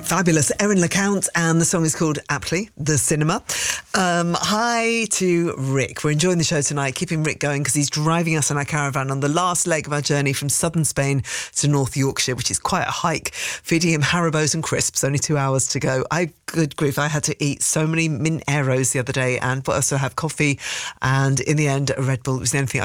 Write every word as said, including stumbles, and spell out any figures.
Fabulous. Erin LeCount, and the song is called aptly The Cinema. Um, hi to Rick. We're enjoying the show tonight, keeping Rick going because he's driving us in our caravan on the last leg of our journey from southern Spain to North Yorkshire, which is quite a hike, feeding him Haribos and crisps, only two hours to go. I, good grief, I had to eat so many mint arrows the other day and also have coffee and in the end a Red Bull. It was the only thing I